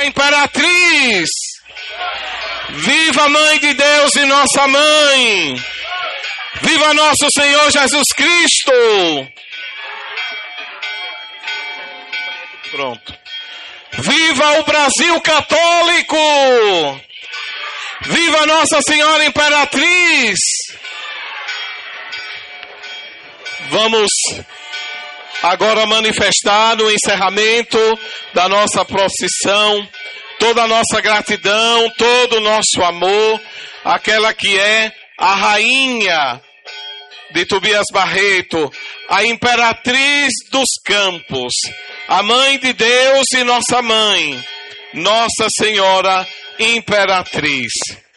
a imperatriz. Viva a Mãe de Deus e nossa Mãe. Viva nosso Senhor Jesus Cristo. Pronto. Viva o Brasil católico. Viva Nossa Senhora Imperatriz. Vamos agora manifestar no encerramento da nossa procissão toda a nossa gratidão, todo o nosso amor, aquela que é a rainha de Tobias Barreto, a imperatriz dos campos, a Mãe de Deus e nossa Mãe, Nossa Senhora Imperatriz.